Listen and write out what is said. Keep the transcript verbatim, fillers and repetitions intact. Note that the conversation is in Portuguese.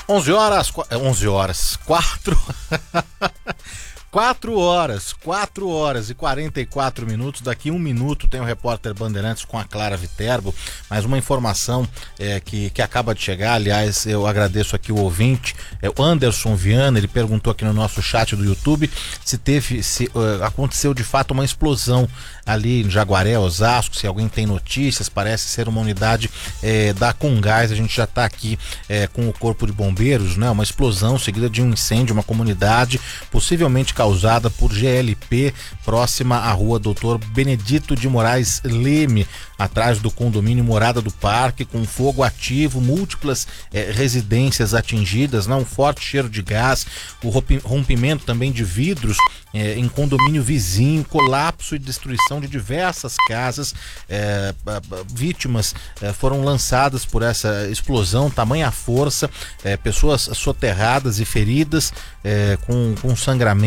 onze horas, onze horas, quatro quatro horas, quatro horas e quarenta e quatro minutos. Daqui um minuto tem o repórter Bandeirantes com a Clara Viterbo, mas uma informação é, que, que acaba de chegar. Aliás, eu agradeço aqui o ouvinte, é o Anderson Viana. Ele perguntou aqui no nosso chat do YouTube se teve, se uh, aconteceu de fato uma explosão ali em Jaguaré, Osasco, se alguém tem notícias. Parece ser uma unidade é, da Comgás. A gente já está aqui é, com o corpo de bombeiros, né? Uma explosão seguida de um incêndio, uma comunidade possivelmente causada por G L P, próxima à rua Doutor Benedito de Moraes Leme, atrás do condomínio Morada do Parque, com fogo ativo, múltiplas eh, residências atingidas, né? Um forte cheiro de gás, o rompimento também de vidros eh, em condomínio vizinho, colapso e destruição de diversas casas. Eh, vítimas eh, foram lançadas por essa explosão, tamanha força, eh, pessoas soterradas e feridas, eh, com, com sangramento